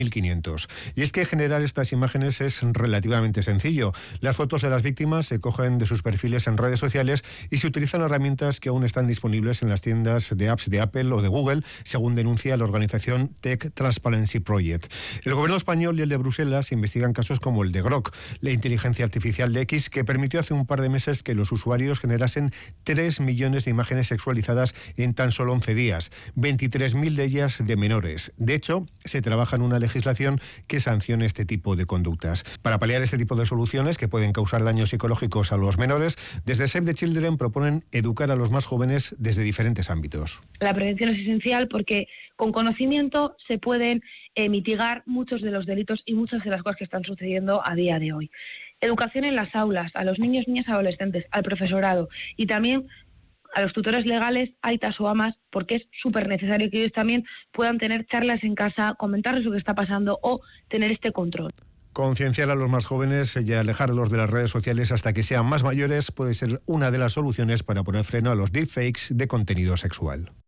1500. Y es que generar estas imágenes es relativamente sencillo. Las fotos de las víctimas se cogen de sus perfiles en redes sociales y se utilizan herramientas que aún están disponibles en las tiendas de apps de Apple o de Google, según denuncia la organización Tech Transparency Project. El gobierno español y el de Bruselas investigan casos como el de Grok, la inteligencia artificial de X, que permitió hace un par de meses que los usuarios generasen 3 millones de imágenes sexualizadas en tan solo 11 días, 23.000 de ellas de menores. De hecho, se trabaja en una legislación que sancione este tipo de conductas. Para paliar este tipo de soluciones que pueden causar daños psicológicos a los menores, desde Save the Children proponen educar a los más jóvenes desde diferentes ámbitos. La prevención es esencial porque con conocimiento se pueden mitigar muchos de los delitos y muchas de las cosas que están sucediendo a día de hoy. Educación en las aulas, a los niños, niñas, adolescentes, al profesorado y también a los tutores legales, aitas o amas, porque es súper necesario que ellos también puedan tener charlas en casa, comentarles lo que está pasando o tener este control. Concienciar a los más jóvenes y alejarlos de las redes sociales hasta que sean más mayores puede ser una de las soluciones para poner freno a los deepfakes de contenido sexual.